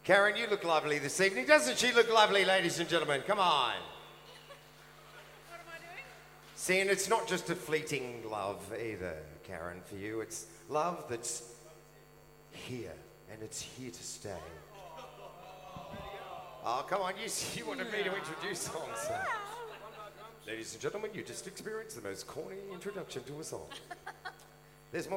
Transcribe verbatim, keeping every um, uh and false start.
Karen, you look lovely this evening. Doesn't she look lovely, ladies and gentlemen? Come on. What am I doing? See, and it's not just a fleeting love either, Karen, for you. It's love that's here, and it's here to stay. Oh, come on, you, you wanted me to introduce songs. So. Ladies and gentlemen, you just experienced the most corny introduction to a song.